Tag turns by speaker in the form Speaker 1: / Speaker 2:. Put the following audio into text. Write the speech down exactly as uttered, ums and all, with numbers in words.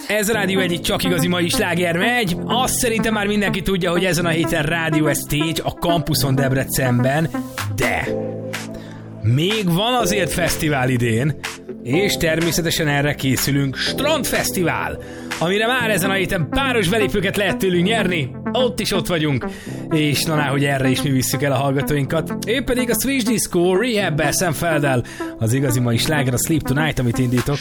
Speaker 1: Ez a Rádió egyik csak igazi mai sláger megy. Azt szerintem már mindenki tudja, hogy ezen a héten Rádió Stage a Campuson Debrecenben, de még van azért fesztivál idén, és természetesen erre készülünk, Strandfesztivál, amire már ezen a héten páros belépőket lehet tőlünk nyerni, ott is ott vagyunk, és na, ná, hogy erre is mi visszük el a hallgatóinkat. Ő pedig a Switch Disco Rehab-bel, Sam Feldel, az igazi mai sláger, a Sleep Tonight, amit indítok.